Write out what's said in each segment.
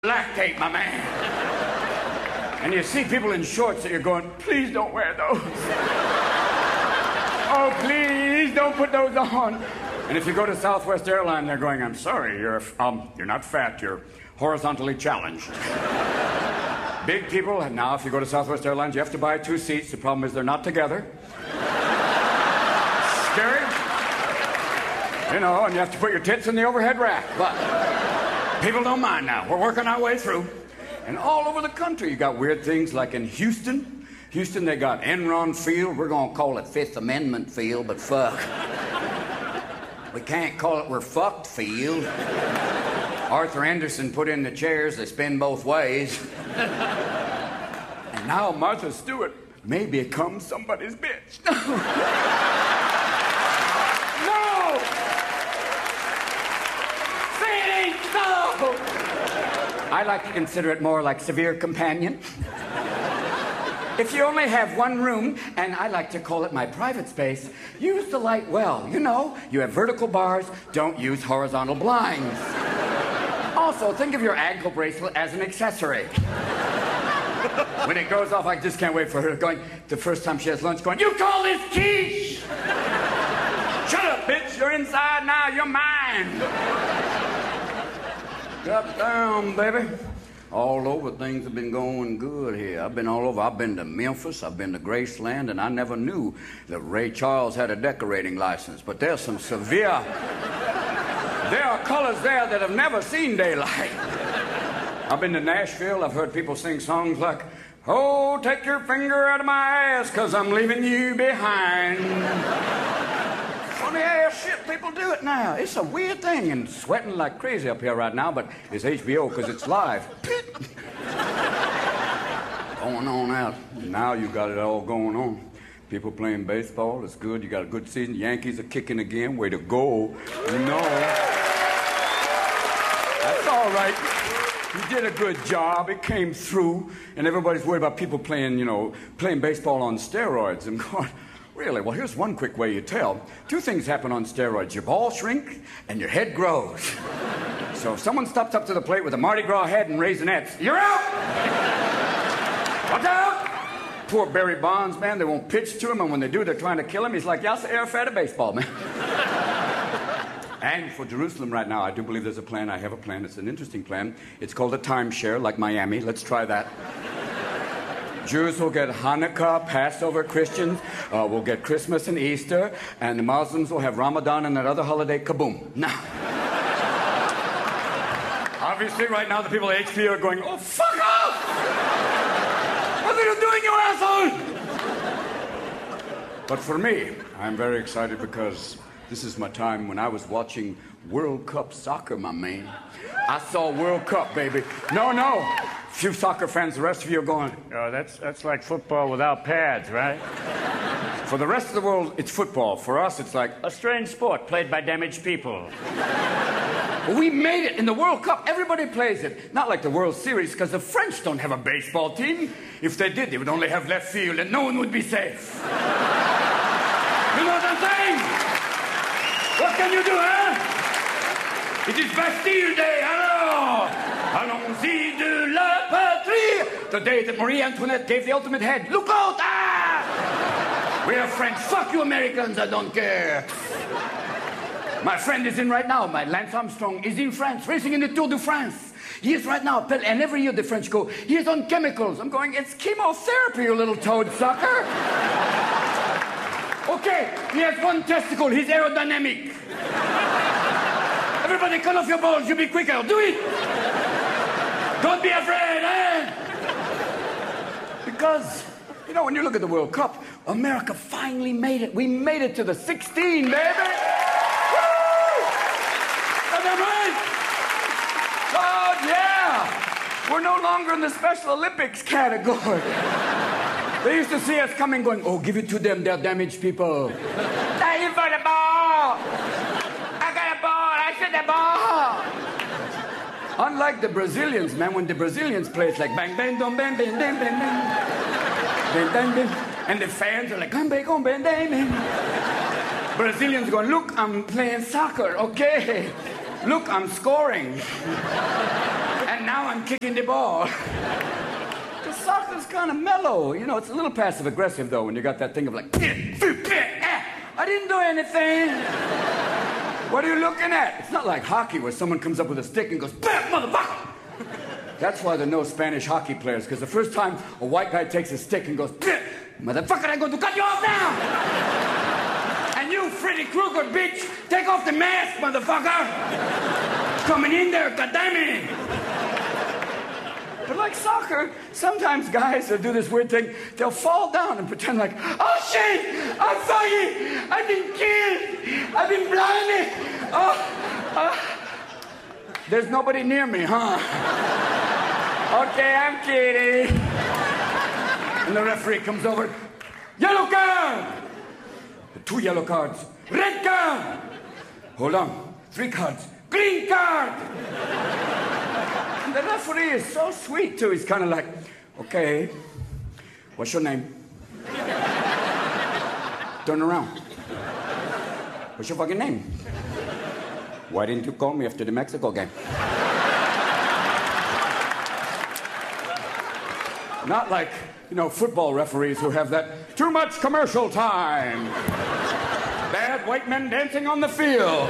lactate, my man. And you see people in shorts that you're going, please don't wear those. Oh, please don't put those on. And if you go to Southwest Airlines, they're going, I'm sorry, you're not fat, you're horizontally challenged. Big people, now if you go to Southwest Airlines, you have to buy 2 seats. The problem is they're not together. Scary. You know, and you have to put your tits in the overhead rack. But people don't mind now. We're working our way through. And all over the country, you got weird things like in Houston. Houston, they got Enron Field. We're going to call it Fifth Amendment Field, but fuck. We can't call it We're Fucked Field. Arthur Anderson put in the chairs. They spin both ways. And now Martha Stewart may become somebody's bitch. No! Say it ain't so! I like to consider it more like severe companion. If you only have one room, and I like to call it my private space, use the light well. You know, you have vertical bars, don't use horizontal blinds. Also, think of your ankle bracelet as an accessory. When it goes off, I just can't wait for her going, the first time she has lunch, going, you call this quiche? Shut up, bitch, you're inside now, you're mine. Drop down, baby. All over, things have been going good here. I've been all over. I've been to Memphis, I've been to Graceland, and I never knew that Ray Charles had a decorating license. But there's some severe... There are colors there that have never seen daylight. I've been to Nashville. I've heard people sing songs like, oh, take your finger out of my ass, 'cause I'm leaving you behind. Funny ass shit, people do it now. It's a weird thing, and sweating like crazy up here right now, but it's HBO because it's live. Going on out. Now you got it all going on. People playing baseball, it's good. You got a good season. Yankees are kicking again. Way to go. You know. That's all right. You did a good job. It came through. And everybody's worried about people playing, you know, playing baseball on steroids. And going, really? Well, here's one quick way you tell. 2 things happen on steroids. Your balls shrink and your head grows. So if someone steps up to the plate with a Mardi Gras head and Raisinets, you're out! Watch out! Poor Barry Bonds, man, they won't pitch to him, and when they do, they're trying to kill him. He's like, yes, air fed of baseball, man. And for Jerusalem right now, I do believe there's a plan. I have a plan. It's an interesting plan. It's called a timeshare, like Miami. Let's try that. Jews will get Hanukkah, Passover, Christians will get Christmas and Easter, and the Muslims will have Ramadan and that other holiday, kaboom. Now, obviously, right now, the people at HP are going, oh, fuck off! What are you doing, you asshole? But for me, I'm very excited because this is my time when I was watching World Cup soccer, my man. I saw World Cup, baby. No. Few soccer fans, the rest of you are going, oh, that's like football without pads, right? For the rest of the world, it's football. For us, it's like a strange sport played by damaged people. Well, we made it in the World Cup. Everybody plays it. Not like the World Series, because the French don't have a baseball team. If they did, they would only have left field, and no one would be safe. You know what I'm saying? What can you do, huh? It is Bastille Day, alors! Allons-y de la patrie! The day that Marie Antoinette gave the ultimate head. Look out! Ah! We are French. Fuck you, Americans, I don't care. My friend is in right now. My Lance Armstrong is in France, racing in the Tour de France. He is right now, and every year the French go, he is on chemicals. I'm going, it's chemotherapy, you little toad sucker. Okay, he has 1 testicle. He's aerodynamic. Everybody cut off your balls. You be quicker. Do it. Don't be afraid, eh? Because, you know, when you look at the World Cup, America finally made it. We made it to the 16, baby. Oh, yeah! We're no longer in the Special Olympics category. They used to see us coming going, oh, give it to them, they're damaged people. Thank you for the ball! I got a ball, I shoot the ball! Unlike the Brazilians, man, when the Brazilians play, it's like bang, bang, dum, bang, bang, bang, bang, bang. Bang, bang, bang. And the fans are like, come, bang, bang, bang, bang. Brazilians going, look, I'm playing soccer, okay? Look, I'm scoring. And and now I'm kicking the ball. The soccer's kind of mellow. You know, it's a little passive-aggressive, though, when you got that thing of like, I didn't do anything. What are you looking at? It's not like hockey where someone comes up with a stick and goes, bam, motherfucker. That's why there are no Spanish hockey players, because the first time a white guy takes a stick and goes, motherfucker, I'm going to cut you off now. And you, Freddy Krueger, bitch, take off the mask, motherfucker. Coming in there, goddammit. But like soccer, sometimes guys will do this weird thing. They'll fall down and pretend like, oh shit, I'm fucking, I've been killed, I've been blinded. There's nobody near me, huh? Okay, I'm kidding. And the referee comes over. Yellow card! 2 yellow cards. Red card! Hold on. 3 cards. Green card! And the referee is so sweet, too. He's kind of like, okay, what's your name? Turn around. What's your fucking name? Why didn't you call me after the Mexico game? Not like, you know, football referees who have that too much commercial time. Bad white men dancing on the field.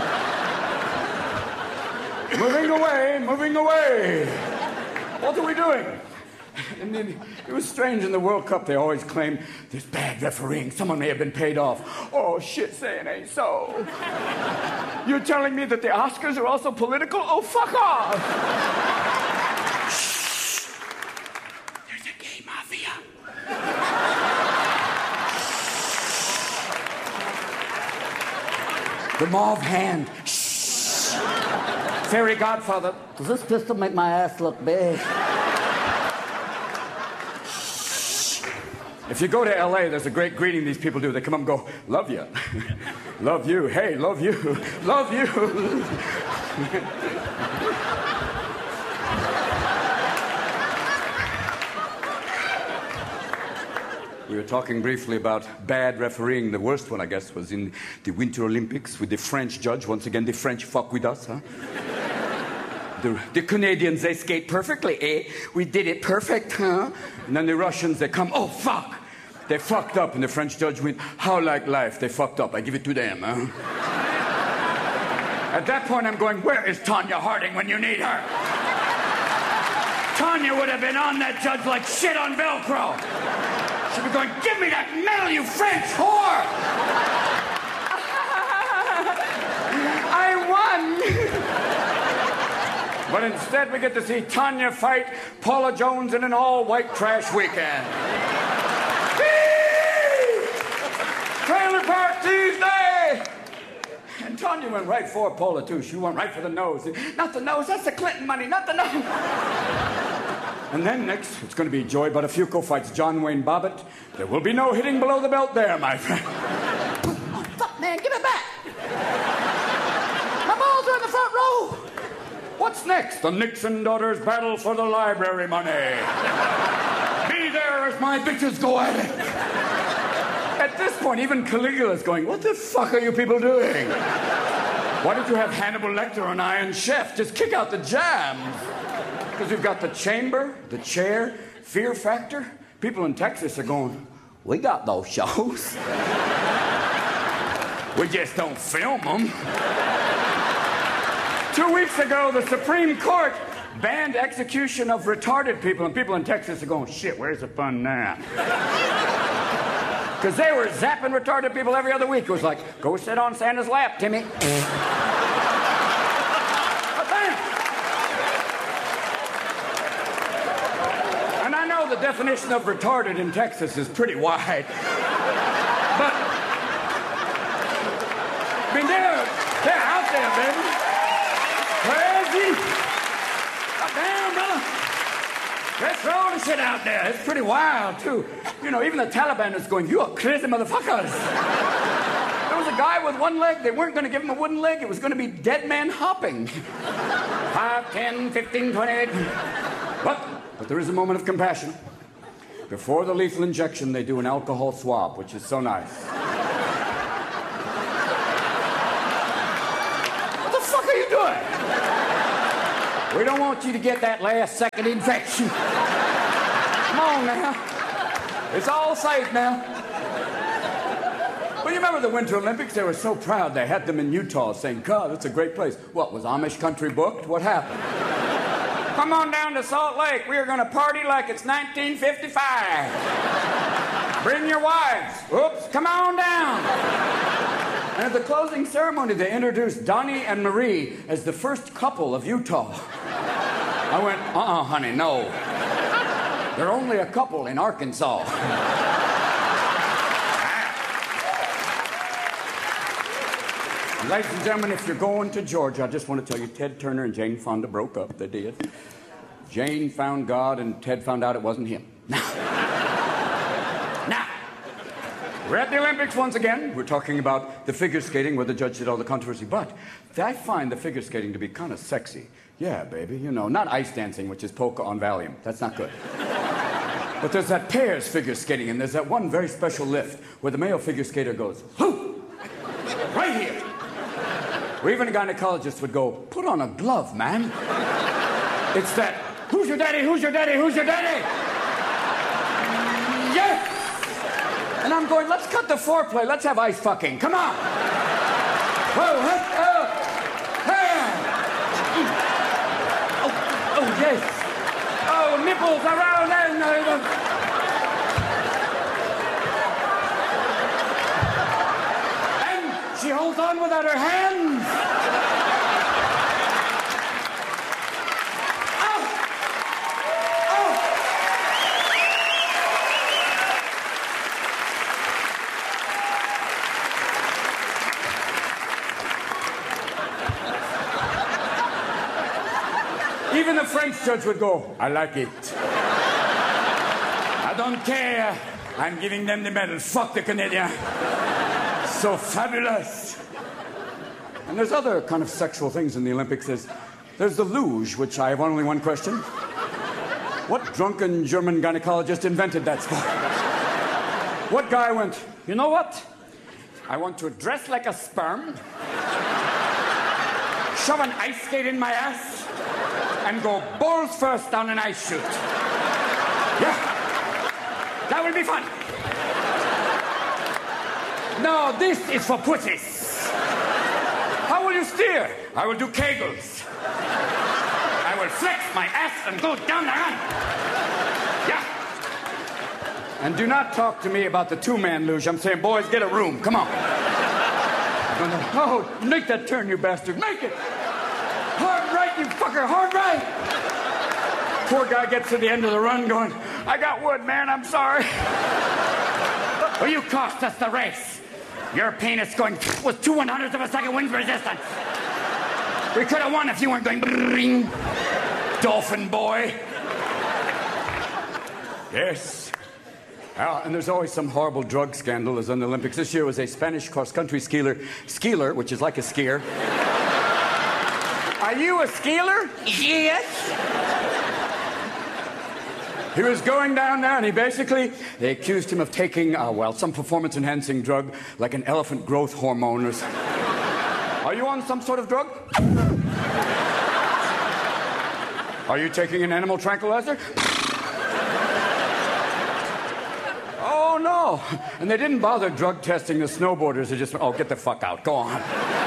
Moving away, moving away. What are we doing? And then it was strange in the World Cup. They always claim there's bad refereeing. Someone may have been paid off. Oh, shit, say it ain't so. You're telling me that the Oscars are also political? Oh, fuck off. Shh. There's a gay mafia. The mauve hand. Shh. Fairy godfather. Does this pistol make my ass look big? If you go to L.A., there's a great greeting these people do. They come up and go, love you. Love you. Hey, love you. Love you. We were talking briefly about bad refereeing. The worst one, I guess, was in the Winter Olympics with the French judge. Once again, the French fuck with us, huh? The Canadians, they skate perfectly, eh? We did it perfect, huh? And then the Russians, they come, oh, fuck. They fucked up, and the French judge went, how like life? They fucked up. I give it to them, huh? At that point, I'm going, where is Tanya Harding when you need her? Tanya would have been on that judge like shit on Velcro. She'd be going, give me that medal, you French whore! I won! But instead, we get to see Tanya fight Paula Jones in an all-white trash weekend. Trailer Park Tuesday! And Tanya went right for Paula, too. She went right for the nose. Not the nose, that's the Clinton money, not the nose. And then next, it's going to be Joey Buttafuoco fights John Wayne Bobbitt. There will be no hitting below the belt there, my friend. Oh, fuck, man, give it back. My balls are in the front row. What's next? The Nixon daughters battle for the library money. Be there as my bitches go at it. At this point, even Caligula's going, what the fuck are you people doing? Why don't you have Hannibal Lecter on Iron Chef? Just kick out the jams. Because we've got the Chamber, the Chair, Fear Factor. People in Texas are going, we got those shows. We just don't film them. 2 weeks ago, the Supreme Court banned execution of retarded people, and people in Texas are going, shit, where's the fun now? Because they were zapping retarded people every other week. It was like, go sit on Santa's lap, Timmy. And I know the definition of retarded in Texas is pretty wide. But, I mean, they're out there, baby. Crazy. Damn, brother. Let's throw the shit out there. It's pretty wild, too. You know, even the Taliban is going, you are crazy motherfuckers. There was a guy with one leg. They weren't going to give him a wooden leg. It was going to be dead man hopping. 5, 10, 15, 28. But there is a moment of compassion. Before the lethal injection, they do an alcohol swab, which is so nice. What the fuck are you doing? We don't want you to get that last-second infection. Come on now. It's all safe now. Well, you remember the Winter Olympics? They were so proud they had them in Utah saying, God, that's a great place. What, was Amish country booked? What happened? Come on down to Salt Lake. We are going to party like it's 1955. Bring your wives. Oops, come on down. And at the closing ceremony, they introduced Donnie and Marie as the first couple of Utah. I went, honey, no. They're only a couple in Arkansas. Ladies and gentlemen, if you're going to Georgia, I just want to tell you, Ted Turner and Jane Fonda broke up. They did. Jane found God, and Ted found out it wasn't him. Now, we're at the Olympics once again. We're talking about the figure skating where the judge did all the controversy. But I find the figure skating to be kind of sexy. Yeah, baby, you know, not ice dancing, which is polka on Valium. That's not good. But there's that pairs figure skating, and there's that one very special lift where the male figure skater goes, hoo, right here. Or even a gynecologist would go, put on a glove, man. It's that, who's your daddy, who's your daddy, who's your daddy? Yes! And I'm going, let's cut the foreplay, let's have ice fucking, come on. Whoa, oh, yes. Oh, nipples around there. And she holds on without her hands. Even the French judge would go, I like it. I don't care. I'm giving them the medal. Fuck the Canadian. So fabulous. And there's other kind of sexual things in the Olympics. There's the luge, which I have only one question. What drunken German gynecologist invented that sport? What guy went, you know what? I want to dress like a sperm, shove an ice skate in my ass, and go balls first down an ice chute. Yeah. That will be fun. No, this is for pussies. How will you steer? I will do kegels. I will flex my ass and go down the run. Yeah. And do not talk to me about the two-man luge. I'm saying, boys, get a room. Come on. Oh, make that turn, you bastard. Make it. Hard right, you fucker, hard right. Poor guy gets to the end of the run going, I got wood, man, I'm sorry. Well, you cost us the race. Your penis going with 2/100ths of a second wind resistance. We could have won if you weren't going bring, dolphin boy. Yes. And there's always some horrible drug scandal as in the Olympics. This year was a Spanish cross-country skier, which is like a skier. Are you a skier? Yes. He was going down there, and they accused him of taking, some performance-enhancing drug, like an elephant growth hormone or something. Are you on some sort of drug? Are you taking an animal tranquilizer? Oh, no. And they didn't bother drug testing the snowboarders. They just, get the fuck out. Go on.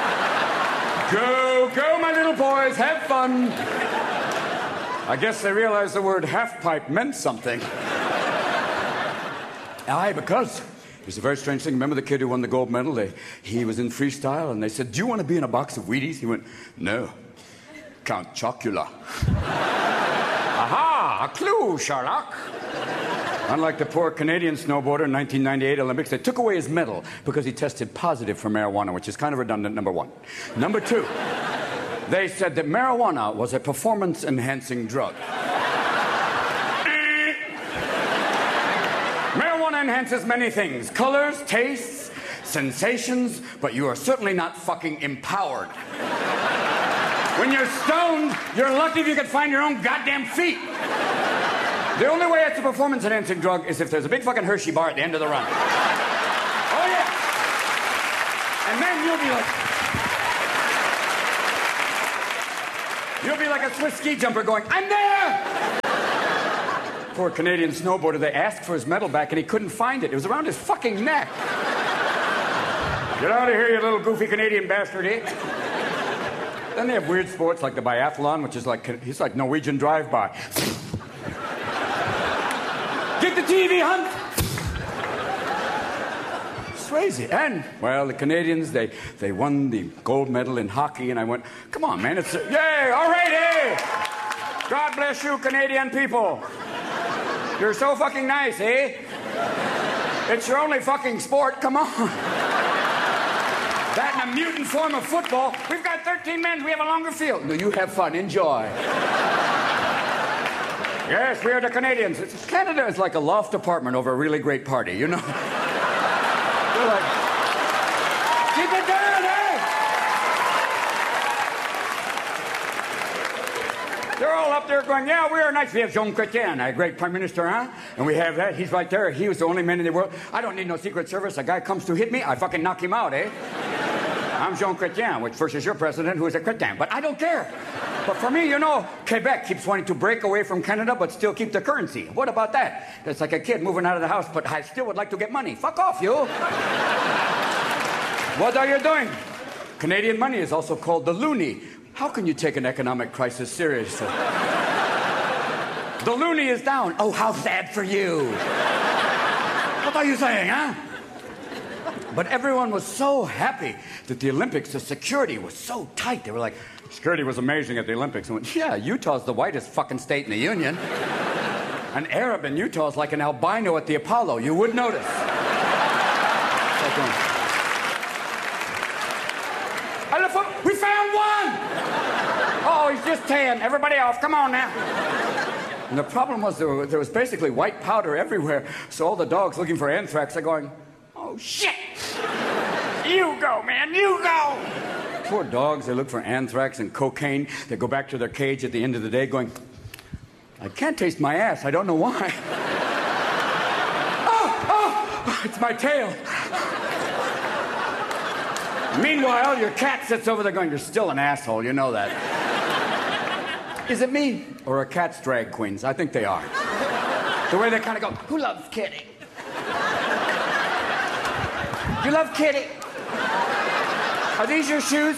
Go, my little boys, have fun. I guess they realized the word half-pipe meant something. Aye, because it was a very strange thing. Remember the kid who won the gold medal? He was in freestyle, and they said, do you want to be in a box of Wheaties? He went, no, Count Chocula. Aha, a clue, Sherlock. Unlike the poor Canadian snowboarder in 1998 Olympics, they took away his medal because he tested positive for marijuana, which is kind of redundant, number one. Number two, they said that marijuana was a performance-enhancing drug. Marijuana enhances many things. Colors, tastes, sensations, but you are certainly not fucking empowered. When you're stoned, you're lucky if you can find your own goddamn feet. The only way it's a performance-enhancing drug is if there's a big fucking Hershey bar at the end of the run. Oh, yeah. And then you'll be like... You'll be like a Swiss ski jumper going, I'm there! Poor Canadian snowboarder, they asked for his medal back and he couldn't find it. It was around his fucking neck. Get out of here, you little goofy Canadian bastard, eh? Then they have weird sports like the biathlon, which is like, he's like Norwegian drive-by. Get the TV, Hunt! It's crazy. And, well, the Canadians, they won the gold medal in hockey, and I went, come on, man, yay, all right, hey! God bless you, Canadian people. You're so fucking nice, eh? It's your only fucking sport, come on. That and a mutant form of football. We've got 13 men, we have a longer field. No, you have fun, enjoy. Yes, we are the Canadians. Canada is like a loft apartment over a really great party, you know? They're like, keep it down, eh? They're all up there going, yeah, we are nice. We have Jean Chrétien, a great prime minister, huh? And we have that. He's right there. He was the only man in the world. I don't need no Secret Service. A guy comes to hit me, I fucking knock him out, eh? I'm Jean Chrétien, which versus your president, who is a Chrétien. But I don't care. But for me, you know, Quebec keeps wanting to break away from Canada, but still keep the currency. What about that? It's like a kid moving out of the house, but I still would like to get money. Fuck off, you. What are you doing? Canadian money is also called the loonie. How can you take an economic crisis seriously? The loonie is down. Oh, how sad for you. What are you saying, huh? But everyone was so happy that the Olympics, the security was so tight. They were like, security was amazing at the Olympics. I went, yeah, Utah's the whitest fucking state in the union. An Arab in Utah is like an albino at the Apollo. You would notice. We found one! Oh, he's just tan. Everybody else, come on now. And the problem was there was basically white powder everywhere. So all the dogs looking for anthrax are going, oh, shit! You go, man, you go! Poor dogs, they look for anthrax and cocaine. They go back to their cage at the end of the day going, I can't taste my ass. I don't know why. Oh, it's my tail. Meanwhile, your cat sits over there going, you're still an asshole, you know that. Is it me or are cats drag queens? I think they are. The way they kind of go, who loves Kitty? You love Kitty? Are these your shoes?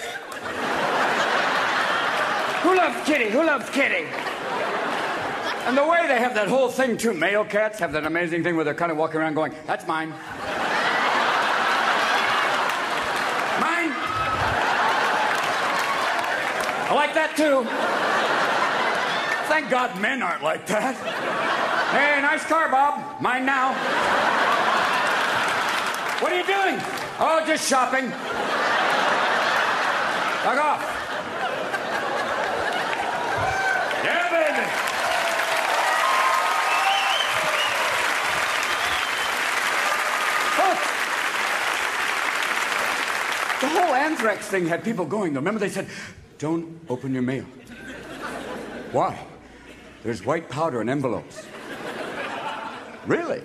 Who loves Kitty? Who loves Kitty? And the way they have that whole thing, too. Male cats have that amazing thing where they're kind of walking around going, that's mine. Mine. I like that, too. Thank God men aren't like that. Hey, nice car, Bob. Mine now. What are you doing? Oh, just shopping. Fuck off. Yeah, baby. Folks, the whole anthrax thing had people going. Remember they said, don't open your mail. Why? There's white powder in envelopes. Really?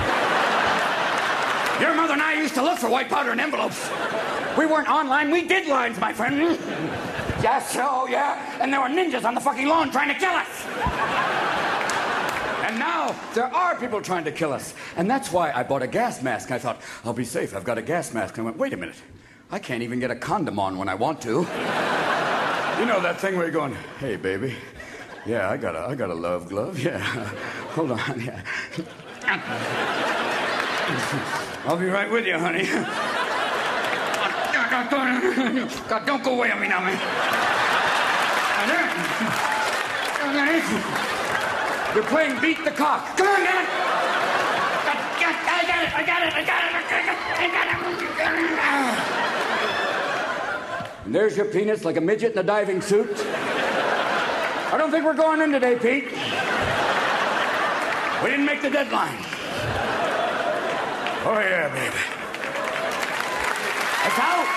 Your mother and I used to look for white powder in envelopes. We weren't online, we did lines, my friend. Yes, oh yeah. And there were ninjas on the fucking lawn trying to kill us. And now there are people trying to kill us. And that's why I bought a gas mask. I thought, I'll be safe, I've got a gas mask. And I went, wait a minute. I can't even get a condom on when I want to. You know that thing where you're going, hey, baby. Yeah, I got a love glove, yeah. Hold on, yeah. I'll be right with you, honey. God, don't go away on me now, man. You're playing beat the cock. Come on, man. I got it. And there's your penis like a midget in a diving suit. I don't think we're going in today, Pete. We didn't make the deadline. Oh, yeah, baby. It's out.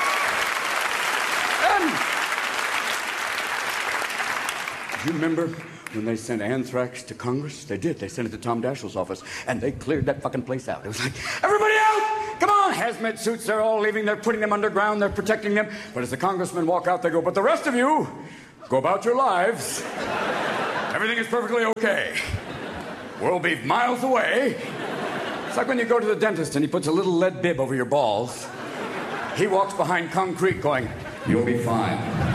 Do you remember when they sent anthrax to Congress? They did. They sent it to Tom Daschle's office, and they cleared that fucking place out. It was like, everybody out! Come on! Hazmat suits, they're all leaving. They're putting them underground. They're protecting them. But as the congressmen walk out, they go, but the rest of you, Go about your lives. Everything is perfectly okay. We'll be miles away. It's like when you go to the dentist and he puts a little lead bib over your balls. He walks behind concrete going, you'll be fine.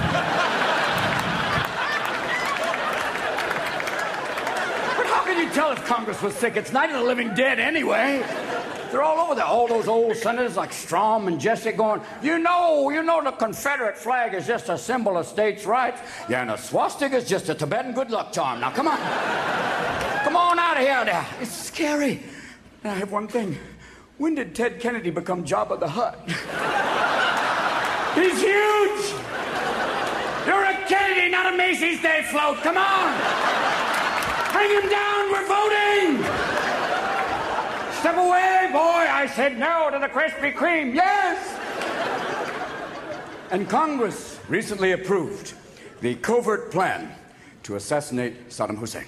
But how can you tell if Congress was sick? It's Night of the Living Dead anyway. They're all over there. All those old senators like Strom and Jesse going, you know the Confederate flag is just a symbol of states' rights. Yeah, and a swastika is just a Tibetan good luck charm. Now, come on. Come on out of here now. It's scary. And I have one thing. When did Ted Kennedy become Jabba the Hutt? He's huge! You're a Kennedy, not a Macy's Day float. Come on! Bring him down, we're voting! Step away, boy! I said no to the Krispy Kreme, yes! And Congress recently approved the covert plan to assassinate Saddam Hussein.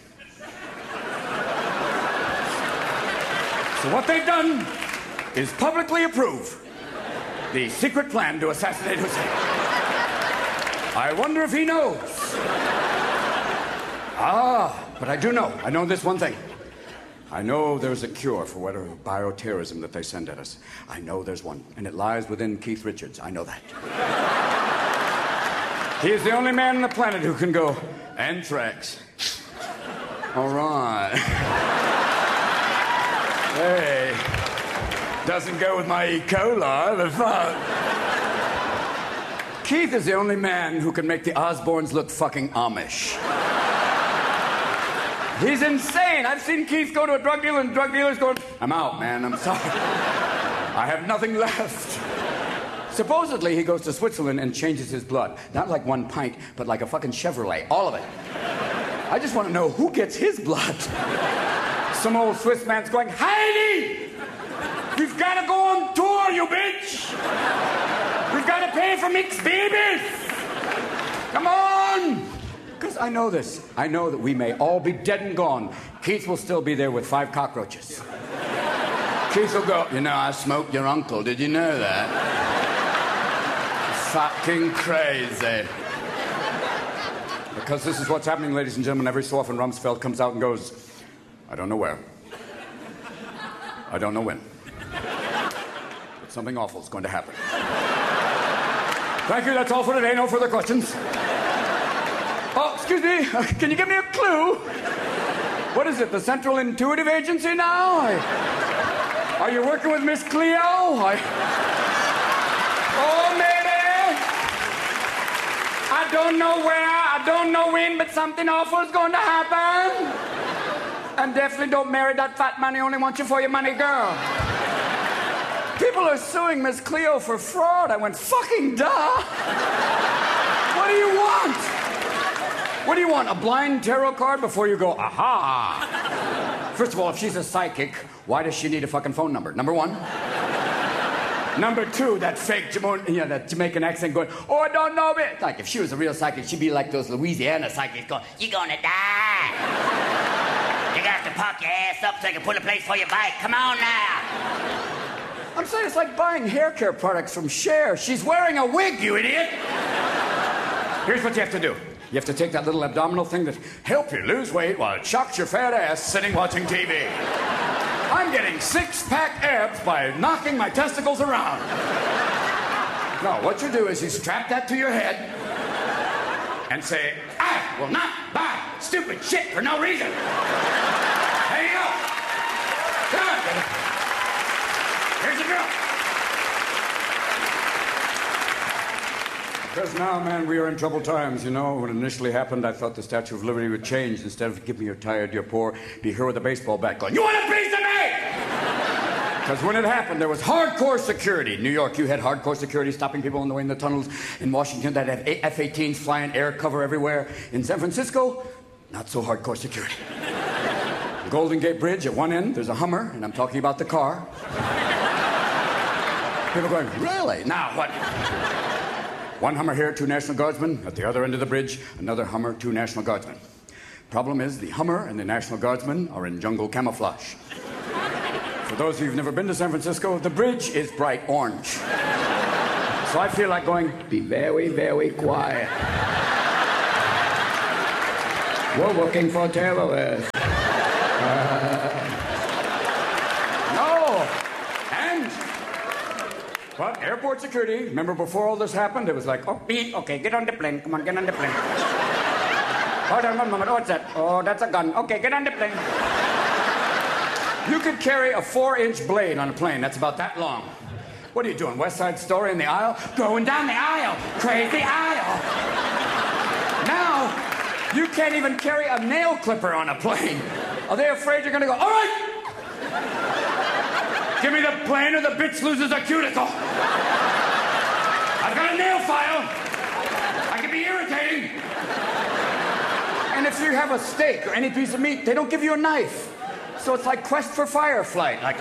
So what they've done is publicly approve the secret plan to assassinate Hussein. I wonder if he knows. But I do know. I know this one thing. I know there's a cure for whatever bioterrorism that they send at us. I know there's one, and it lies within Keith Richards. I know that. He is the only man on the planet who can go, anthrax. All right. Hey. Doesn't go with my E. coli, the fuck. Keith is the only man who can make the Osbournes look fucking Amish. He's insane. I've seen Keith go to a drug dealer and drug dealer's going, I'm out, man, I'm sorry. I have nothing left. Supposedly he goes to Switzerland and changes his blood. Not like 1 pint, but like a fucking Chevrolet. All of it. I just want to know who gets his blood. Some old Swiss man's going, Heidi! We've got to go on tour, you bitch! We've got to pay for mixed babies! Come on! Because I know this. I know that we may all be dead and gone. Keith will still be there with 5 cockroaches. Keith will go, you know, I smoked your uncle. Did you know that? Fucking crazy. Because this is what's happening, ladies and gentlemen. Every so often, Rumsfeld comes out and goes, I don't know where. I don't know when. But something awful is going to happen. Thank you, that's all for today. No further questions. Oh, excuse me. Can you give me a clue? What is it, the Central Intuitive Agency now? Are you working with Miss Cleo? Oh, maybe. I don't know where, I don't know when, but something awful is going to happen. And definitely don't marry that fat man who only wants you for your money, girl. People are suing Miss Cleo for fraud. I went, fucking duh. What do you want? What do you want, a blind tarot card before you go, aha? First of all, if she's a psychic, why does she need a fucking phone number? Number one. Number two, that fake that Jamaican accent going, oh, I don't know it. Like, if she was a real psychic, she'd be like those Louisiana psychics going, you're gonna die. You got to pop your ass up so I can put a place for your bike. Come on now. I'm saying it's like buying hair care products from Cher. She's wearing a wig, you idiot. Here's what you have to do. You have to take that little abdominal thing that helps you lose weight while it shocks your fat ass sitting watching TV. I'm getting 6-pack abs by knocking my testicles around. No, what you do is you strap that to your head and say, I will not buy stupid shit for no reason. There you go. Come on, baby. Here's the girl. Because now, man, we are in troubled times, you know. When it initially happened, I thought the Statue of Liberty would change. Instead of give me you're tired, you're poor, be here with a baseball bat going, you want a piece of me? Because when it happened, there was hardcore security. In New York, you had hardcore security stopping people on the way in the tunnels. In Washington, that had F-18s flying air cover everywhere. In San Francisco, not so hardcore security. The Golden Gate Bridge, at one end, there's a Hummer, and I'm talking about the car. People going, really? Now what? One Hummer here, 2 National Guardsmen. At the other end of the bridge, another Hummer, 2 National Guardsmen. Problem is, the Hummer and the National Guardsmen are in jungle camouflage. For those of you who've never been to San Francisco, the bridge is bright orange. So I feel like going, be very, very quiet. We're working for terrorists. No. And, but airport security, remember before all this happened, it was like, oh, beep, okay, get on the plane. Come on, get on the plane. Hold on one moment. What's that? Oh, that's a gun. Okay, get on the plane. You could carry a 4-inch blade on a plane. That's about that long. What are you doing, West Side Story in the aisle? Going down the aisle. Crazy aisle. Now, you can't even carry a nail clipper on a plane. Are they afraid you're going to go, all right? Give me the plane or the bitch loses a cuticle. I've got a nail file. I can be irritating. And if you have a steak or any piece of meat, they don't give you a knife. So it's like Quest for Fireflight. Like,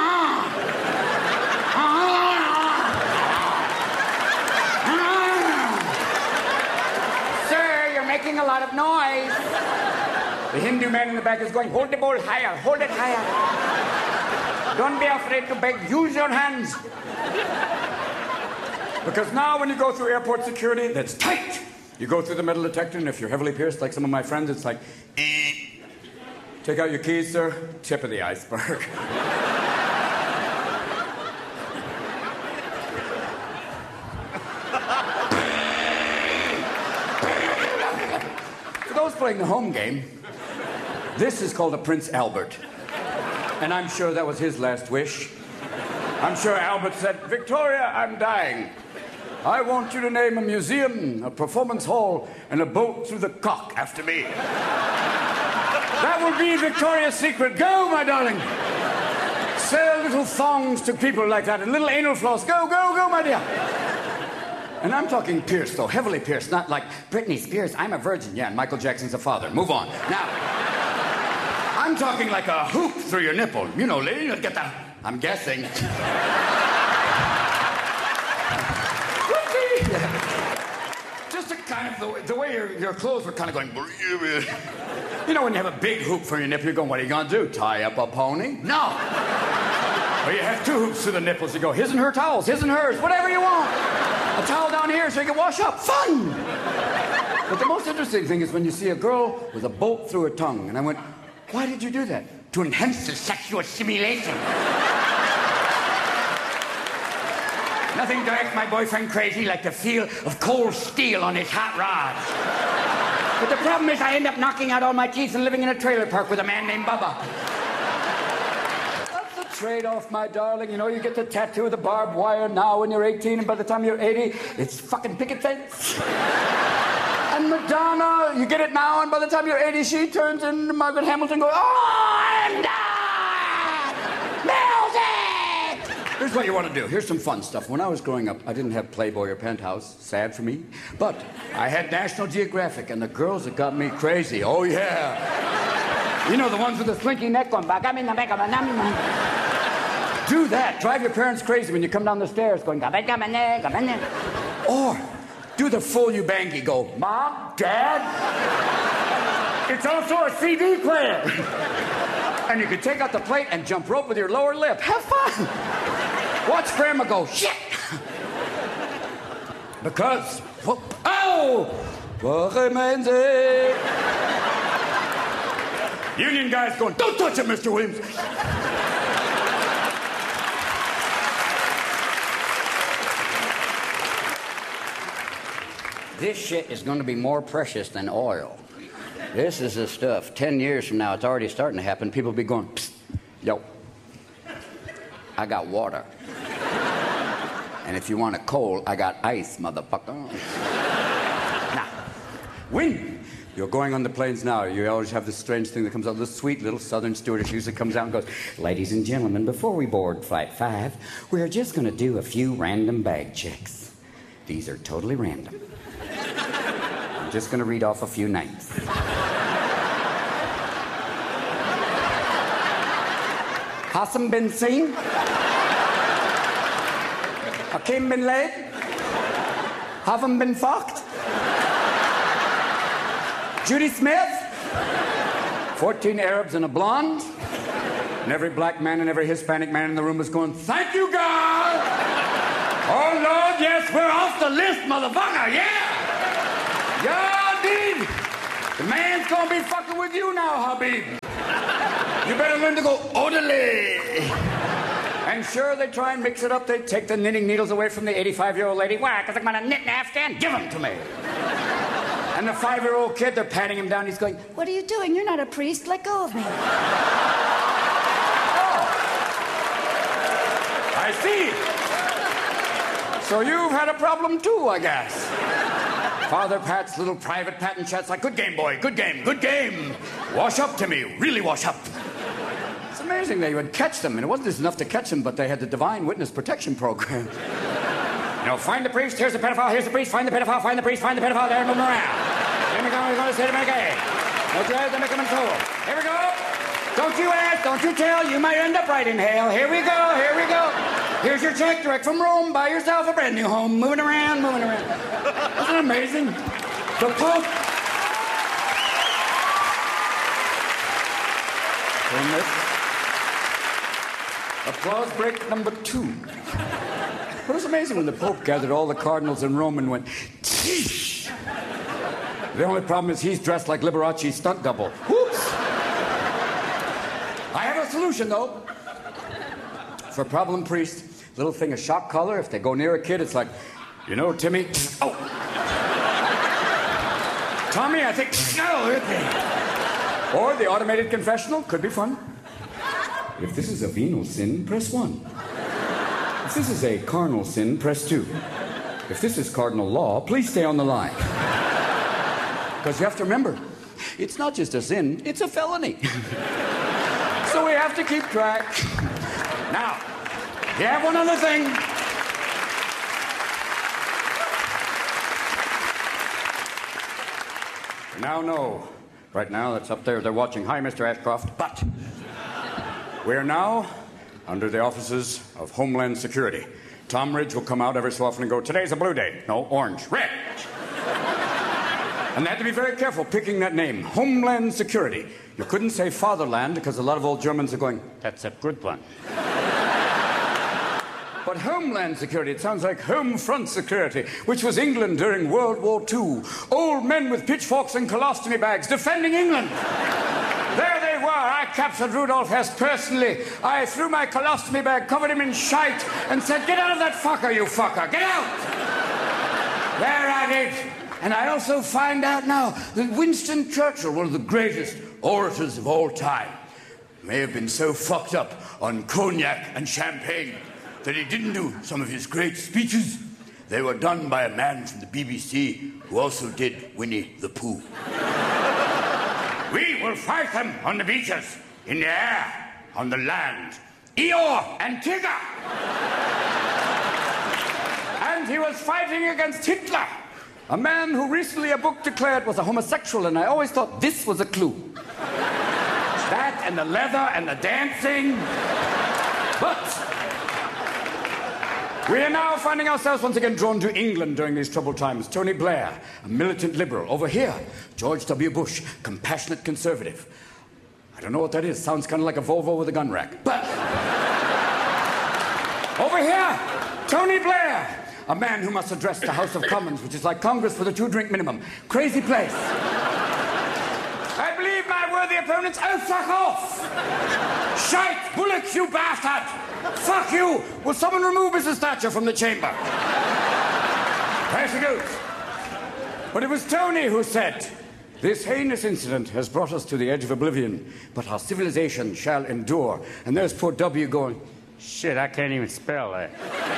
sir, you're making a lot of noise. The Hindu man in the back is going, hold the bowl higher, hold it higher. Don't be afraid to beg, use your hands. Because now when you go through airport security, that's tight. You go through the metal detector, and if you're heavily pierced, like some of my friends, it's like, take out your keys, sir. Tip of the iceberg. For those playing the home game, this is called a Prince Albert. And I'm sure that was his last wish. I'm sure Albert said, Victoria, I'm dying. I want you to name a museum, a performance hall, and a boat through the cock after me. That will be Victoria's Secret. Go, my darling. Sell little thongs to people like that and little anal floss. Go, go, go, my dear. And I'm talking pierced, though, heavily pierced, not like Britney Spears, I'm a virgin. Yeah, and Michael Jackson's a father. Move on. Now, I'm talking like a hoop through your nipple. You know, lady, get that. I'm guessing. Just a kind of the way your clothes were kind of going. You know, when you have a big hoop for your nipple, you're going, what are you going to do? Tie up a pony? No. Or you have 2 hoops through the nipples. You go, his and her towels, his and hers, whatever you want. A towel down here so you can wash up. Fun! But the most interesting thing is when you see a girl with a bolt through her tongue. And I went, why did you do that? To enhance the sexual stimulation. Nothing drives my boyfriend crazy like the feel of cold steel on his hot rod. But the problem is I end up knocking out all my teeth and living in a trailer park with a man named Bubba. That's the trade-off, my darling. You know, you get the tattoo of the barbed wire now when you're 18, and by the time you're 80, it's fucking picket fence. And Madonna, you get it now, and by the time you're 80, she turns into Margaret Hamilton going, oh, I'm done! Music! Here's what you want to do. Here's some fun stuff. When I was growing up, I didn't have Playboy or Penthouse. Sad for me. But I had National Geographic, and the girls that got me crazy. Oh, yeah. You know, the ones with the slinky neck going, back. Do that. Drive your parents crazy when you come down the stairs going, or do the full Ubangi. Go, Mom, Dad. It's also a CD player. And you can take out the plate and jump rope with your lower lip. Have fun. Watch Grandma go, shit. Because, oh! Union guys going, don't touch him, Mr. Williams. This shit is going to be more precious than oil. This is the stuff. 10 years from now, it's already starting to happen. People will be going, psst, yo, I got water. And if you want a cold, I got ice, motherfucker. Now, when you're going on the planes now, you always have this strange thing that comes out. This sweet little southern stewardess usually comes out and goes, ladies and gentlemen, before we board Flight 5, we're just going to do a few random bag checks. These are totally random. I'm just going to read off a few names. Hassan bin Singh, Hakim bin Laden, Havam bin Fakht, Judy Smith, 14 Arabs and a blonde, and every black man and every Hispanic man in the room was going, thank you, God! Oh, Lord, yes, we're off the list, motherfucker, yeah! Yeah, indeed! The man's gonna be fucking with you now, Habib. You better learn to go orderly. And sure, they try and mix it up. They take the knitting needles away from the 85-year-old lady. Why? Because I'm gonna knit an Afghan? Give them to me. And the 5-year-old kid, they're patting him down. He's going, what are you doing? You're not a priest. Let go of me. I see. So you've had a problem too, I guess. Father Pat's little private pat and chat's like, good game, boy, good game, good game. Wash up, Timmy, really wash up. It's amazing they would catch them, and it wasn't just enough to catch them, but they had the Divine Witness Protection Program. You know, find the priest, here's the pedophile, here's the priest, find the pedophile, find the priest, find the pedophile, there, move them around. Here we go, we're going to say them again. Don't you have to make them in total. Here we go. Don't you ask, don't you tell, you might end up right in hell. Here we go, here we go. Here's your check direct from Rome. Buy yourself a brand new home. Moving around, moving around. Isn't it amazing? The Pope. Applause break number 2. But it was amazing when the Pope gathered all the cardinals in Rome and went, Teesh. The only problem is he's dressed like Liberace's stunt double. Whoops. I have a solution, though. For problem priests, little thing of shock collar. If they go near a kid, it's like, you know, Timmy. Oh. Tommy, I think. No. Or the automated confessional. Could be fun. If this is a venal sin, press 1. If this is a carnal sin, press 2. If this is cardinal law, please stay on the line. Because you have to remember, it's not just a sin, it's a felony. So we have to keep track. Now, you have one other thing. You now know. Right now, that's up there. They're watching. Hi, Mr. Ashcroft. But we are now under the offices of Homeland Security. Tom Ridge will come out every so often and go, today's a blue day. No, orange. Red. And they had to be very careful picking that name, Homeland Security. You couldn't say Fatherland because a lot of old Germans are going, that's a good one. But Homeland Security, it sounds like Home Front Security, which was England during World War II. Old men with pitchforks and colostomy bags defending England. There they were. I captured Rudolf Hess personally. I threw my colostomy bag, covered him in shite, and said, get out of that fucker, you fucker. Get out! There I did. And I also find out now that Winston Churchill, one of the greatest orators of all time, may have been so fucked up on cognac and champagne that he didn't do some of his great speeches. They were done by a man from the BBC who also did Winnie the Pooh. We will fight them on the beaches, in the air, on the land. Eeyore and Tigger. And he was fighting against Hitler, a man who recently a book declared was a homosexual, and I always thought this was a clue. That and the leather and the dancing. But we are now finding ourselves once again drawn to England during these troubled times. Tony Blair, a militant liberal. Over here, George W. Bush, compassionate conservative. I don't know what that is. Sounds kind of like a Volvo with a gun rack. But over here, Tony Blair, a man who must address the House of Commons, which is like Congress with a 2-drink minimum. Crazy place. I believe my worthy opponents. Oh, fuck off! Shite! Bullocks, you bastard! Fuck you! Will someone remove Mrs. Thatcher from the chamber? There she goes. But it was Tony who said, this heinous incident has brought us to the edge of oblivion, but our civilization shall endure. And there's poor W going, shit, I can't even spell that.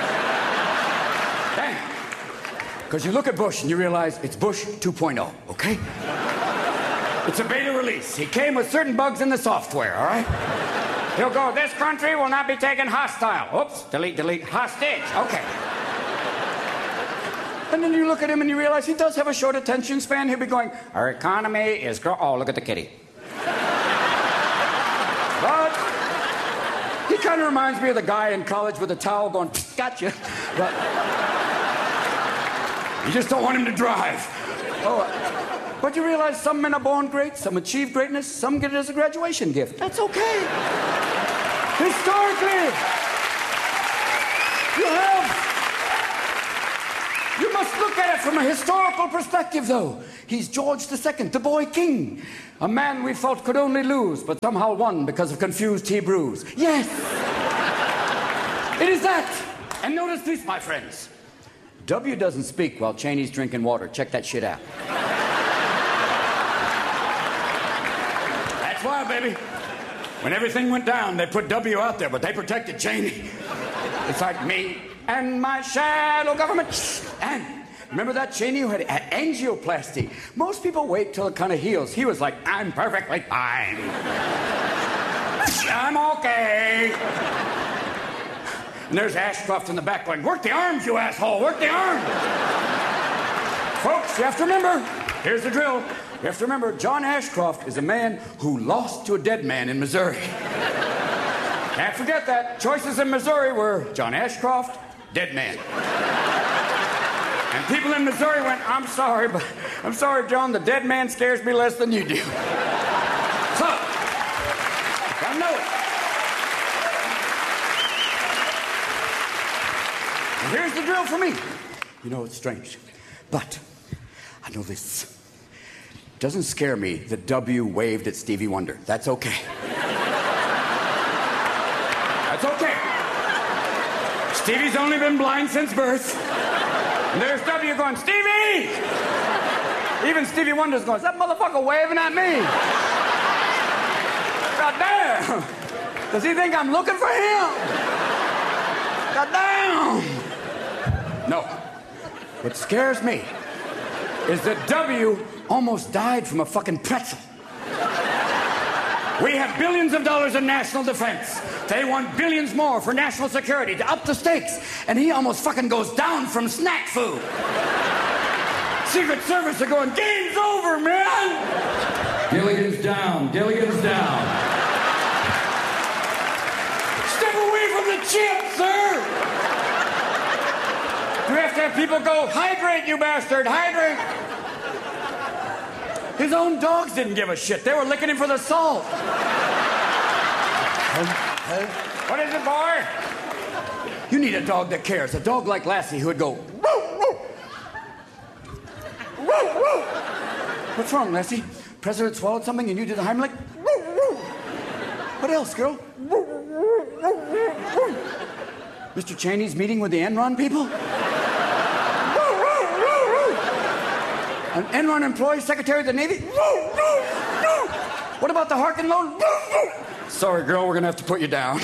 Dang. Because you look at Bush and you realize it's Bush 2.0, okay? It's a beta release. He came with certain bugs in the software, all right? He'll go, this country will not be taken hostile. Oops, delete, delete, hostage. Okay. And then you look at him and you realize he does have a short attention span. He'll be going, our economy is oh, look at the kitty. But he kind of reminds me of the guy in college with a towel going, gotcha. But you just don't want him to drive. Oh, but you realize some men are born great, some achieve greatness, some get it as a graduation gift. That's okay. Historically, you must look at it at from a historical perspective, though, he's George II, the boy king. A man we thought could only lose, but somehow won because of confused Hebrews. Yes! It is that. And notice this, my friends. W doesn't speak while Cheney's drinking water. Check that shit out. That's why, baby. When everything went down, they put W out there, but they protected Cheney. It's like me and my shadow government. And remember that Cheney who had angioplasty? Most people wait till it kind of heals. He was like, I'm perfectly fine. I'm okay. And there's Ashcroft in the back going, work the arms, you asshole, work the arms. Folks, you have to remember, here's the drill. You have to remember, John Ashcroft is a man who lost to a dead man in Missouri. Can't forget that. Choices in Missouri were John Ashcroft, dead man. And people in Missouri went, I'm sorry, John, the dead man scares me less than you do. So, I know it. And here's the drill for me. You know, it's strange, but I know this. It doesn't scare me that W waved at Stevie Wonder. That's okay. That's okay. Stevie's only been blind since birth. And there's W going, Stevie! Even Stevie Wonder's going, is that motherfucker waving at me? God damn! Does he think I'm looking for him? God damn! No. What scares me is that W almost died from a fucking pretzel. We have billions of dollars in national defense. They want billions more for national security to up the stakes. And he almost fucking goes down from snack food. Secret Service are going, game's over, man! Gilligan's down, Gilligan's down. Step away from the chip, sir! Do we have to have people go, hydrate, you bastard, hydrate? His own dogs didn't give a shit. They were licking him for the salt. What is it, boy? You need a dog that cares. A dog like Lassie who would go, woo, woo. Woo, woo. What's wrong, Lassie? President swallowed something and you did the Heimlich? Woo, woo. What else, girl? Woo, woo, woo, woo. Mr. Cheney's meeting with the Enron people? An Enron employee, Secretary of the Navy? What about the Harkin loan? Sorry, girl, we're gonna have to put you down.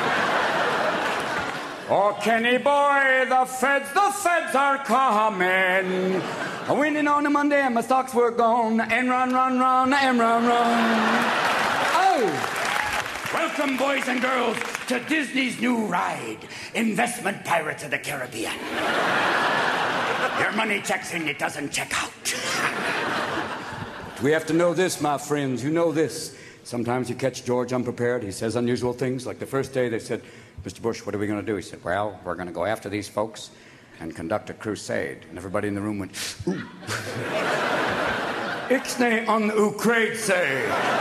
Oh, Kenny boy, the feds are coming. I winning on a Monday and my stocks were gone. Enron, run, Enron, run. Oh! Welcome, boys and girls, to Disney's new ride, Investment Pirates of the Caribbean. Your money checks in, it doesn't check out. We have to know this, my friends. You know this. Sometimes you catch George unprepared. He says unusual things. Like the first day they said, Mr. Bush, what are we going to do? He said, well, we're going to go after these folks and conduct a crusade. And everybody in the room went, ooh. Ixnay on Ukraine say.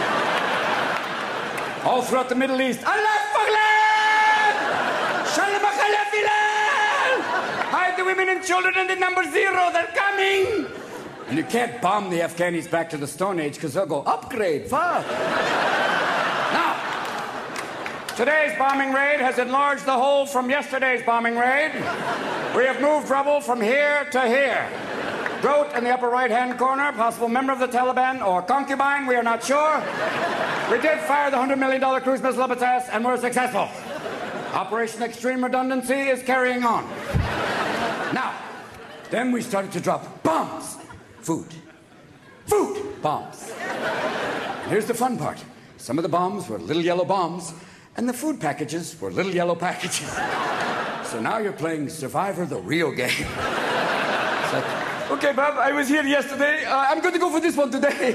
All throughout the Middle East, Allah Faglan! Shalom Akhalafilal! Hide the women and children in the number 0, they're coming! And you can't bomb the Afghanis back to the Stone Age because they'll go, upgrade, fuck. Now, today's bombing raid has enlarged the hole from yesterday's bombing raid. We have moved rubble from here to here. Goat in the upper right-hand corner, possible member of the Taliban or concubine, we are not sure. We did fire the $100 million cruise missile up its ass, and we're successful. Operation Extreme Redundancy is carrying on. Now, then we started to drop bombs. Food, bombs. And here's the fun part. Some of the bombs were little yellow bombs, and the food packages were little yellow packages. So now you're playing Survivor, the real game. It's like, okay, Bob, I was here yesterday. I'm going to go for this one today.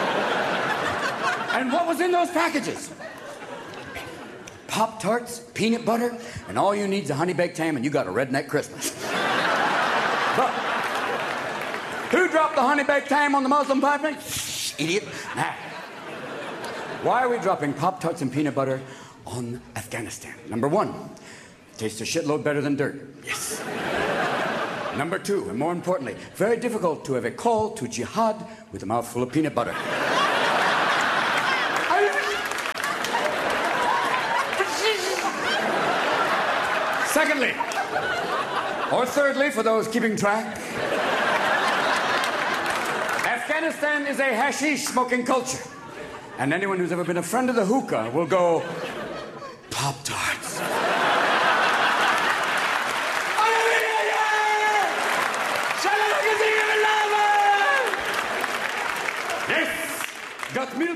And what was in those packages? Pop-Tarts, peanut butter, and all you need is a honey-baked ham, and you got a redneck Christmas. But who dropped the honey-baked ham on the Muslim pipeline? Shh, idiot. Now, why are we dropping Pop-Tarts and peanut butter on Afghanistan? Number one, tastes a shitload better than dirt. Yes. Number 2, and more importantly, very difficult to have a call to jihad with a mouthful of peanut butter. Secondly, or thirdly, for those keeping track, Afghanistan is a hashish smoking culture. And anyone who's ever been a friend of the hookah will go, Pop-Tarts. Yes! Got milk?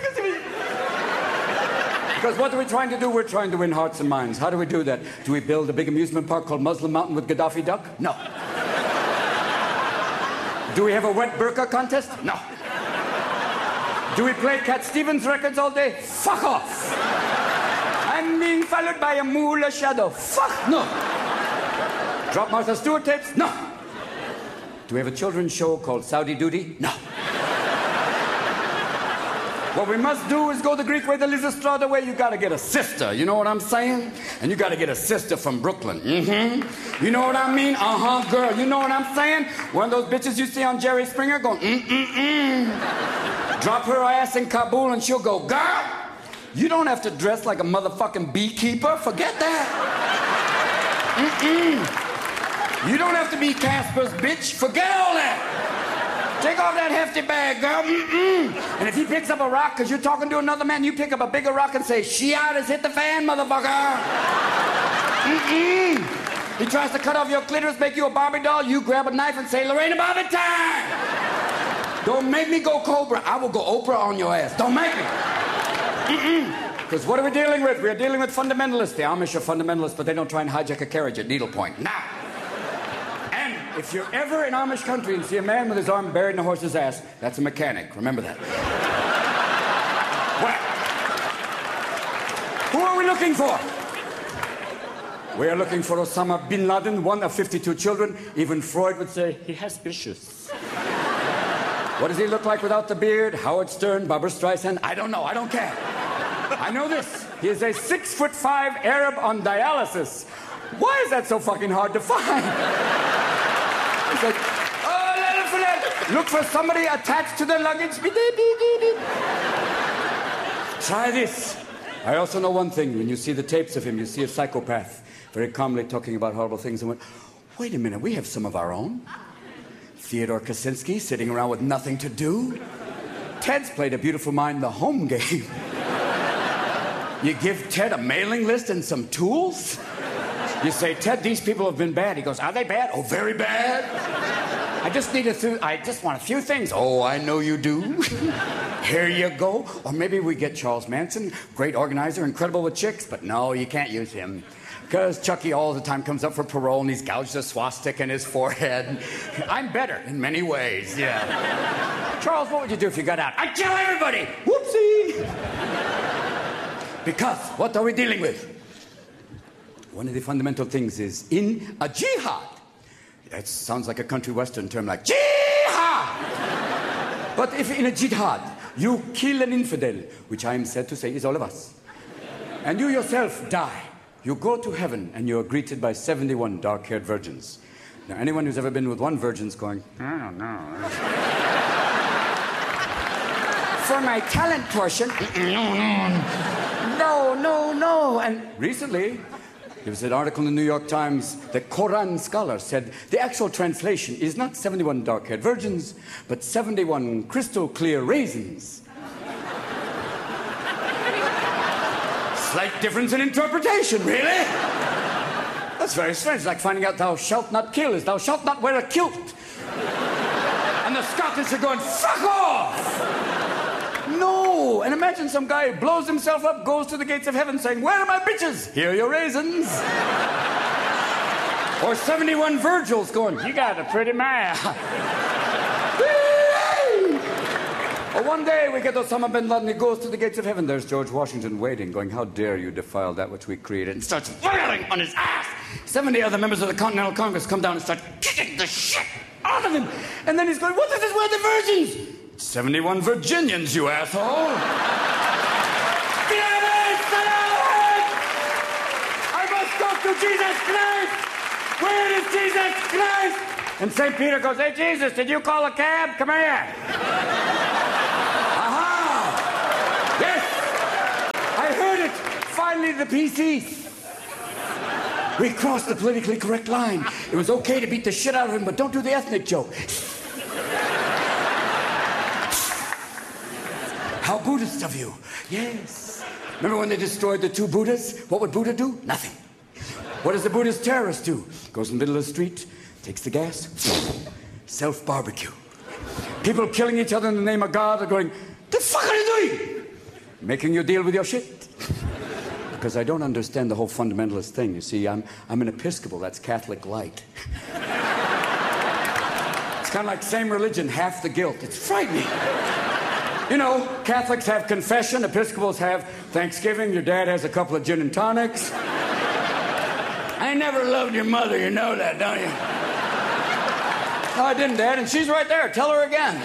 Because what are we trying to do? We're trying to win hearts and minds. How do we do that? Do we build a big amusement park called Muslim Mountain with Gaddafi Duck? No. Do we have a wet burqa contest? No. Do we play Cat Stevens records all day? Fuck off. I'm being followed by a moolah shadow. Fuck no. Drop Martha Stewart tapes? No. Do we have a children's show called Saudi Duty? No. What we must do is go the Greek way, the Liz Estrada way. You gotta get a sister, you know what I'm saying? And you gotta get a sister from Brooklyn. You know what I mean? Girl, you know what I'm saying? One of those bitches you see on Jerry Springer going, Drop her ass in Kabul and she'll go, girl, you don't have to dress like a motherfucking beekeeper. Forget that. You don't have to be Casper's bitch. Forget all that. Take off that hefty bag, girl. And if he picks up a rock because you're talking to another man, you pick up a bigger rock and say, Shiat has hit the fan, motherfucker. He tries to cut off your clitoris, make you a Barbie doll, you grab a knife and say, Lorena Bobbitt time. Don't make me go Cobra. I will go Oprah on your ass. Don't make me. Because what are we dealing with? We're dealing with fundamentalists. The Amish are fundamentalists, but they don't try and hijack a carriage at needlepoint. Now. If you're ever in Amish country and see a man with his arm buried in a horse's ass, that's a mechanic. Remember that. Well, who are we looking for? We are looking for Osama bin Laden, one of 52 children. Even Freud would say he has issues. What does he look like without the beard? Howard Stern, Barbra Streisand? I don't know. I don't care. I know this. He is a 6'5" Arab on dialysis. Why is that so fucking hard to find? It's like, look for somebody attached to the luggage. Try this. I also know one thing. When you see the tapes of him, you see a psychopath very calmly talking about horrible things and went, wait a minute, we have some of our own. Theodore Kaczynski sitting around with nothing to do. Ted's played A Beautiful Mind the home game. You give Ted a mailing list and some tools? You say, Ted, these people have been bad. He goes, are they bad? Oh, very bad. I just want a few things. Oh, I know you do. Here you go. Or maybe we get Charles Manson, great organizer, incredible with chicks, but no, you can't use him. Because Chucky all the time comes up for parole and he's gouged a swastika in his forehead. I'm better in many ways, yeah. Charles, what would you do if you got out? I'd kill everybody. Whoopsie. Because what are we dealing with? One of the fundamental things is in a jihad. That sounds like a country western term like jihad. But if in a jihad you kill an infidel, which I am said to say is all of us, and you yourself die, you go to heaven and you are greeted by 71 dark-haired virgins. Now, anyone who's ever been with one virgin's going, I don't know. For my talent portion, no. And recently, there was an article in the New York Times, the Quran scholar said the actual translation is not 71 dark-haired virgins, but 71 crystal clear raisins. Slight difference in interpretation, really? That's very strange. It's like finding out thou shalt not kill is thou shalt not wear a kilt. And the Scottish are going, fuck off! No! And imagine some guy who blows himself up, goes to the gates of heaven saying, where are my bitches? Here are your raisins. Or 71 Virgils going, you got a pretty man. Or one day we get Osama bin Laden, he goes to the gates of heaven. There's George Washington waiting, going, how dare you defile that which we created, and starts wailing on his ass. 70 other members of the Continental Congress come down and start kicking the shit out of him. And then he's going, what is this? Where are the virgins? 71 Virginians, you asshole. Damn it! I must talk to Jesus Christ! Where it is Jesus Christ! And St. Peter goes, hey, Jesus, did you call a cab? Come here. Aha! Yes! I heard it. Finally, the PCs. We crossed the politically correct line. It was okay to beat the shit out of him, but don't do the ethnic joke. How Buddhist of you. Yes. Remember when they destroyed the 2 Buddhas? What would Buddha do? Nothing. What does the Buddhist terrorist do? Goes in the middle of the street, takes the gas, self-barbecue. People killing each other in the name of God are going, the fuck are you doing? Making you deal with your shit. Because I don't understand the whole fundamentalist thing. You see, I'm an Episcopal, that's Catholic light. It's kind of like same religion, half the guilt. It's frightening. You know, Catholics have confession, Episcopals have Thanksgiving, your dad has a couple of gin and tonics. I never loved your mother, you know that, don't you? No, I didn't, Dad, and she's right there. Tell her again.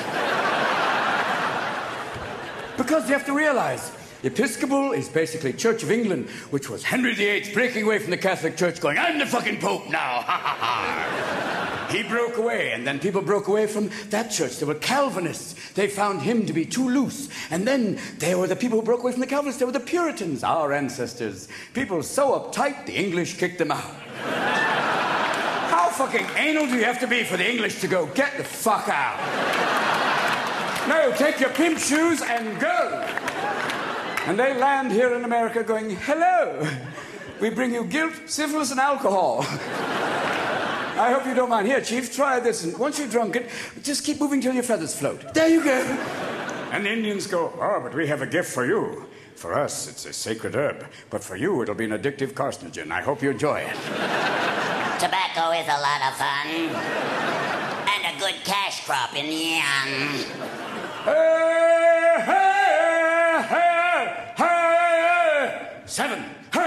Because you have to realize, Episcopal is basically Church of England, which was Henry VIII breaking away from the Catholic Church, going, I'm the fucking Pope now. He broke away, and then people broke away from that church. There were Calvinists. They found him to be too loose. And then there were the people who broke away from the Calvinists. There were the Puritans, our ancestors. People so uptight, the English kicked them out. How fucking anal do you have to be for the English to go, get the fuck out? No, take your pimp shoes and go. And they land here in America going, hello. We bring you guilt, syphilis, and alcohol. I hope you don't mind. Here, Chief, try this. And once you've drunk it, just keep moving till your feathers float. There you go. And the Indians go, oh, but we have a gift for you. For us, it's a sacred herb. But for you, it'll be an addictive carcinogen. I hope you enjoy it. Tobacco is a lot of fun. And a good cash crop in the end. Hey, hey, hey, hey, 7.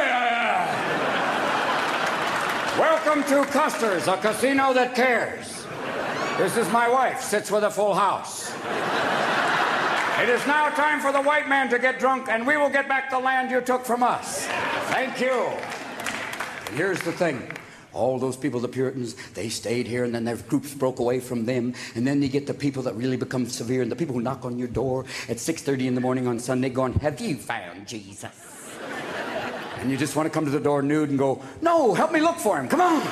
Welcome to Custer's, a casino that cares. This is my wife, sits with a full house. It is now time for the white man to get drunk, and we will get back the land you took from us. Thank you. And here's the thing. All those people, the Puritans, they stayed here, and then their groups broke away from them. And then you get the people that really become severe, and the people who knock on your door at 6:30 in the morning on Sunday going, have you found Jesus? And you just want to come to the door nude and go, no, help me look for him, come on.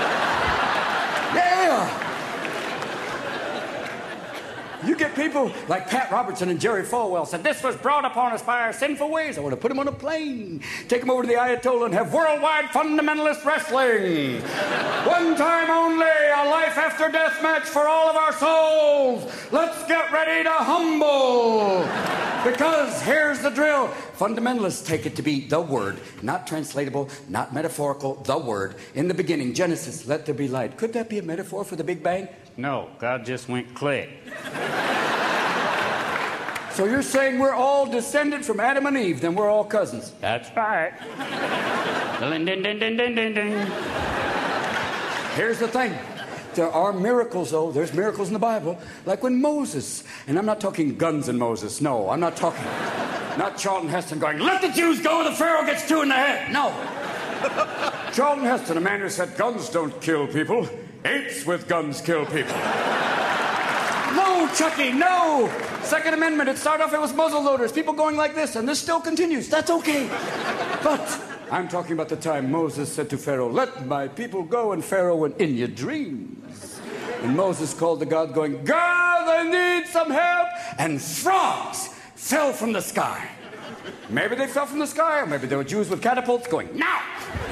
Yeah. You get people like Pat Robertson and Jerry Falwell said, this was brought upon us by our sinful ways. I want to put him on a plane, take him over to the Ayatollah and have worldwide fundamentalist wrestling. One time only, a life after death match for all of our souls. Let's get ready to humble. Because here's the drill. Fundamentalists take it to be the word, not translatable, not metaphorical, the word. In the beginning, Genesis, let there be light. Could that be a metaphor for the Big Bang? No, God just went click. So you're saying we're all descended from Adam and Eve, then we're all cousins. That's right. Ding, ding, ding, ding, ding, ding, ding. Here's the thing. There are miracles, though. There's miracles in the Bible. Like when Moses, and I'm not talking guns and Moses. No, I'm not talking. Not Charlton Heston going, let the Jews go, the Pharaoh gets 2 in the head. No. Charlton Heston, a man who said guns don't kill people. Apes with guns kill people. No, Chucky, no! Second Amendment, it started off, it was muzzle loaders, people going like this, and this still continues. That's okay. But I'm talking about the time Moses said to Pharaoh, let my people go, and Pharaoh went, in your dreams. And Moses called to God going, God, I need some help. And frogs fell from the sky. Maybe they fell from the sky, or maybe there were Jews with catapults going, now!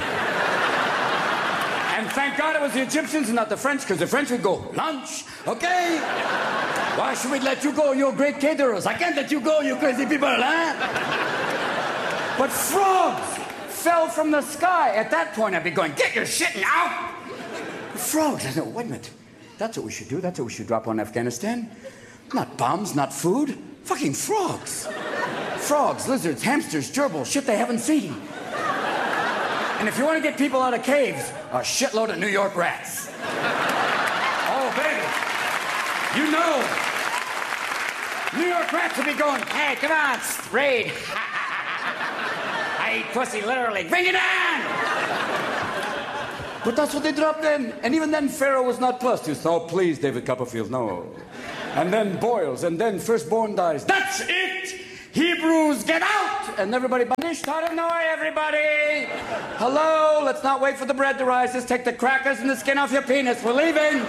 And thank God it was the Egyptians and not the French, because the French would go, lunch, okay? Why should we let you go? You're great caterers. I can't let you go, you crazy people, huh? But frogs fell from the sky. At that point, I'd be going, get your shit out! Frogs. I know, wait a minute. That's what we should do. That's what we should drop on Afghanistan. Not bombs, not food. Fucking frogs. Frogs, lizards, hamsters, gerbils, shit they haven't seen. And if you want to get people out of caves, a shitload of New York rats. Oh, baby. You know. New York rats will be going, hey, come on, raid. I eat pussy, literally. Bring it on! But that's what they dropped in. And even then, Pharaoh was not pleased. He said, oh, please, David Copperfield, no. And then boils, and then firstborn dies. That's it! Hebrews, get out! And everybody, Banish Taranoi, everybody! Hello, let's not wait for the bread to rise. Just take the crackers and the skin off your penis. We're leaving!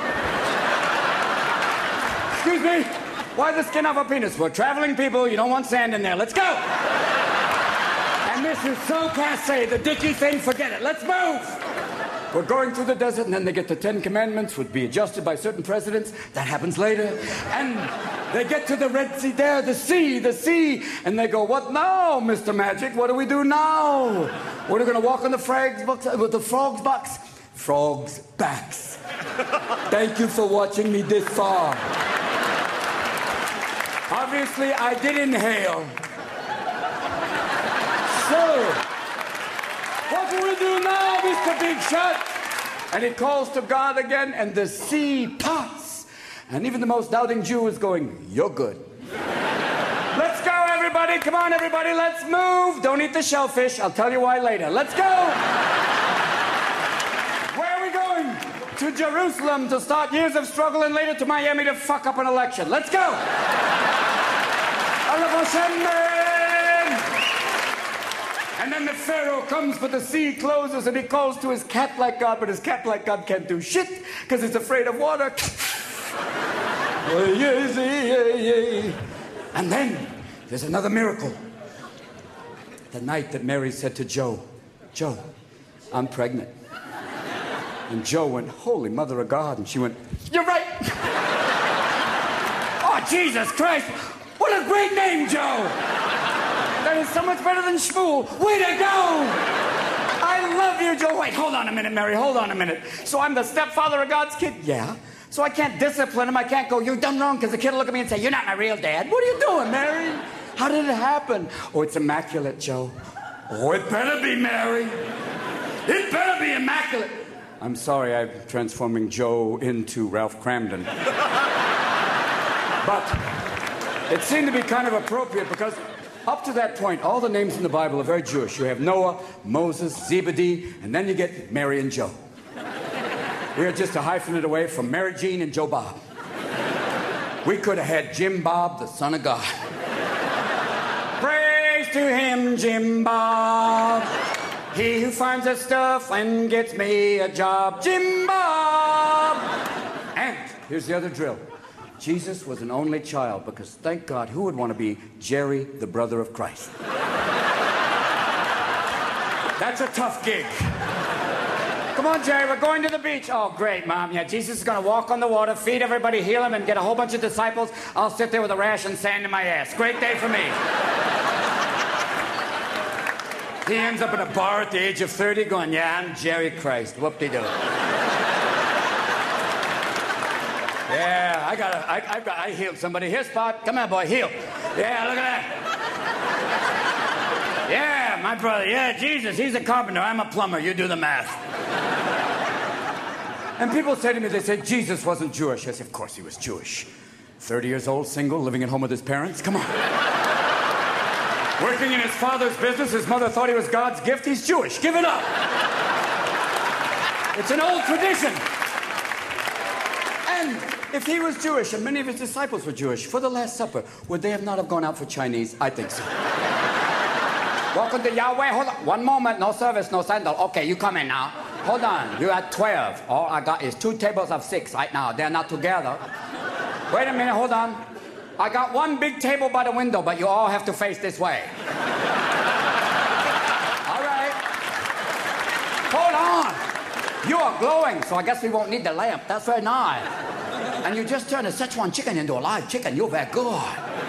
Excuse me? Why the skin off a penis? We're traveling people. You don't want sand in there. Let's go! And this is so passé. The dicky thing, forget it. Let's move! We're going through the desert, and then they get the 10 Commandments, would be adjusted by certain presidents. That happens later. And they get to the Red Sea there, the sea. And they go, what now, Mr. Magic? What do we do now? We're going to walk on the frogs' box. Frogs' backs. Thank you for watching me this far. Obviously, I did inhale. So, what do we do now, Mr. Big Shot? And he calls to God again, and the sea parts. And even the most doubting Jew is going, you're good. Let's go, everybody. Come on, everybody. Let's move. Don't eat the shellfish. I'll tell you why later. Let's go. Where are we going? To Jerusalem to start years of struggle, and later to Miami to fuck up an election. Let's go. And then the Pharaoh comes, but the sea closes, and he calls to his cat-like God, but his cat-like God can't do shit, because he's afraid of water. And then there's another miracle. The night that Mary said to Joe, I'm pregnant. And Joe went, holy mother of God. And she went, you're right. Oh, Jesus Christ. What a great name, Joe. That is so much better than Shmuel. Way to go. I love you, Joe. Wait, hold on a minute, Mary. Hold on a minute. So I'm the stepfather of God's kid? Yeah. So I can't discipline him. I can't go, you've done wrong, because the kid will look at me and say, you're not my real dad. What are you doing, Mary? How did it happen? Oh, it's immaculate, Joe. Oh, it better be, Mary. It better be immaculate. I'm sorry, I'm transforming Joe into Ralph Cramden. But it seemed to be kind of appropriate, because up to that point, all the names in the Bible are very Jewish. You have Noah, Moses, Zebedee, and then you get Mary and Joe. We are just a hyphenate away from Mary Jean and Joe Bob. We could have had Jim Bob, the son of God. Praise to him, Jim Bob. He who finds us stuff and gets me a job. Jim Bob! And here's the other drill. Jesus was an only child, because thank God, who would want to be Jerry, the brother of Christ? That's a tough gig. Come on, Jerry, we're going to the beach. Oh, great, Mom. Yeah, Jesus is going to walk on the water, feed everybody, heal them, and get a whole bunch of disciples. I'll sit there with a rash and sand in my ass. Great day for me. He ends up in a bar at the age of 30 going, yeah, I'm Jerry Christ. Whoop-de-doo. Yeah, I healed somebody. Here, Spot. Come on, boy, heal. Yeah, look at that. Yeah, my brother. Yeah, Jesus, he's a carpenter. I'm a plumber. You do the math. And people say to me, they say, Jesus wasn't Jewish. I say, of course he was Jewish. 30 years old, single, living at home with his parents. Come on. Working in his father's business. His mother thought he was God's gift. He's Jewish. Give it up. It's an old tradition. And if he was Jewish, and many of his disciples were Jewish, for the Last Supper, would they have not have gone out for Chinese? I think so. Welcome to Yahweh. Hold on. One moment. No service, no sandal. Okay, you come in now. Hold on. You had 12. All I got is 2 tables of 6 right now. They're not together. Wait a minute. Hold on. I got one big table by the window, but you all have to face this way. All right. Hold on. You are glowing, so I guess we won't need the lamp. That's very nice. And you just turned a Szechuan chicken into a live chicken. You're very good.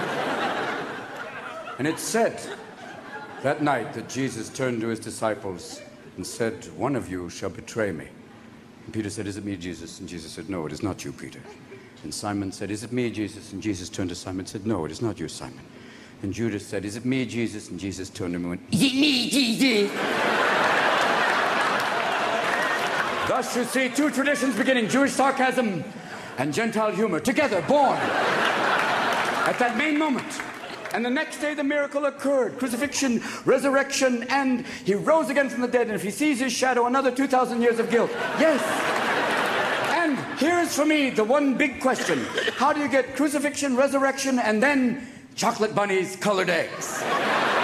And it said that night that Jesus turned to his disciples and said, one of you shall betray me. And Peter said, is it me, Jesus? And Jesus said, no, it is not you, Peter. And Simon said, is it me, Jesus? And Jesus turned to Simon and said, no, it is not you, Simon. And Judas said, is it me, Jesus? And Jesus turned to him and went, is it me, Jesus? Thus you see 2 traditions beginning, Jewish sarcasm and Gentile humor, together, born at that main moment And the next day the miracle occurred. Crucifixion, resurrection, and he rose again from the dead. And if he sees his shadow, another 2,000 years of guilt. Yes. And here's for me the one big question. How do you get crucifixion, resurrection, and then chocolate bunnies, colored eggs?